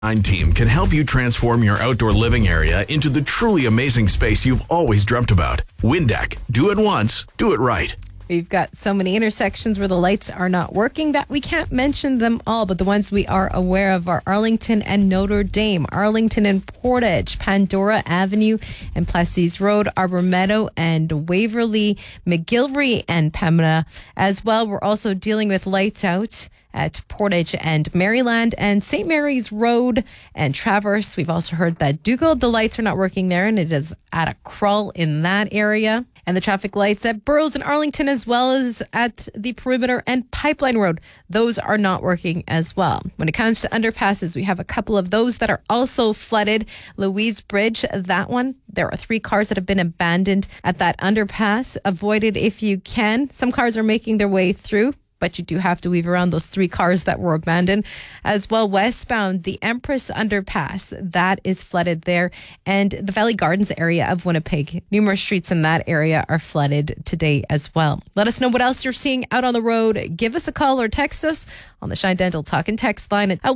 Team can help you transform your outdoor living area into the truly amazing space you've always dreamt about. Windeck. Do it once. Do it right. We've got so many intersections where the lights are not working that we can't mention them all, but the ones we are aware of are Arlington and Notre Dame, Arlington and Portage, Pandora Avenue and Plessis Road, Arbor Meadow and Waverly, McGillivray and Pembina. As well, we're also dealing with lights out at Portage and Maryland and St. Mary's Road and Traverse. We've also heard that Dougal, the lights are not working there, and it is at a crawl in that area. And the traffic lights at Burroughs and Arlington, as well as at the Perimeter and Pipeline Road, those are not working as well. When it comes to underpasses, we have a couple of those that are also flooded. Louise Bridge, that one, there are 3 cars that have been abandoned at that underpass. Avoid it if you can. Some cars are making their way through, but you do have to weave around those 3 cars that were abandoned. As well, westbound, the Empress Underpass, that is flooded there. And the Valley Gardens area of Winnipeg, numerous streets in that area are flooded today as well. Let us know what else you're seeing out on the road. Give us a call or text us on the Shine Dental Talk and Text line at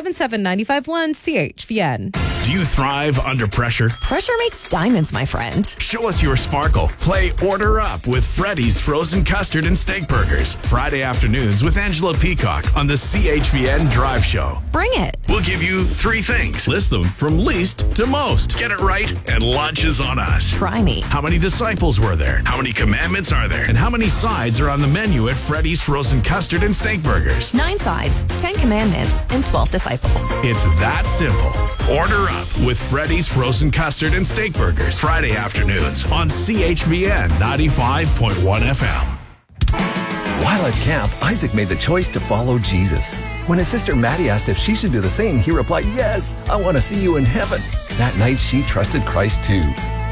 1-877-951-CHVN. Do you thrive under pressure? Pressure makes diamonds, my friend. Show us your sparkle. Play Order Up with Freddy's Frozen Custard and Steak Burgers. Friday afternoons with Angela Peacock on the CHVN Drive Show. Bring it. We'll give you 3 things. List them from least to most. Get it right, and lunch is on us. Try me. How many disciples were there? How many commandments are there? And how many sides are on the menu at Freddy's Frozen Custard and Steak Burgers? 9 sides, 10 commandments, and 12 disciples. It's that simple. Order up with Freddy's Frozen Custard and Steak Burgers. Friday afternoons on CHVN 95.1 FM. While at camp, Isaac made the choice to follow Jesus. When his sister Maddie asked if she should do the same, he replied, "Yes, I want to see you in heaven." That night, she trusted Christ too.